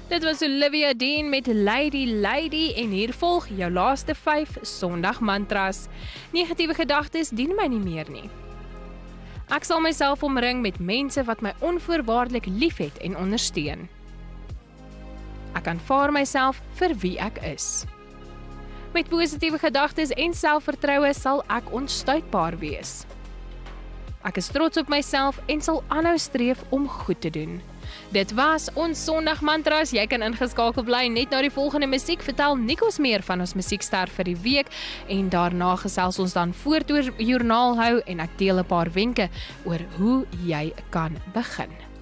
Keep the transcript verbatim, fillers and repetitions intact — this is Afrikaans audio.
Dit was Olivia Dean met Lady Lady en hier volg jou laaste vyf Sondag mantras. Negatiewe gedagtes dien my nie meer nie. Ek sal myself omring met mense wat my onvoorwaardelik liefhet en ondersteun. Ek aanvaar myself vir wie ek is. Met positiewe gedagtes en selfvertroue sal ek onstuitbaar wees. Ek is trots op myself en sal aanhou streef om goed te doen. Dit was ons Sondag mantras. Jy kan ingeskakel bly net na die volgende musiek. Vertel Nikos meer van ons musiekster vir die week en daarna gesels ons dan voort oor joernaal hou en ek deel 'n paar wenke oor hoe jy kan begin.